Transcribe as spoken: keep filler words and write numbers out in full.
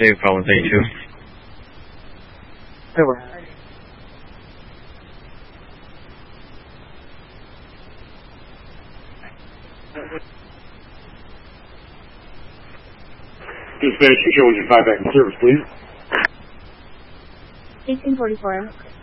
two, Collins eight two. Over. Dispatch, show engine five back in service, please. eighteen forty-four.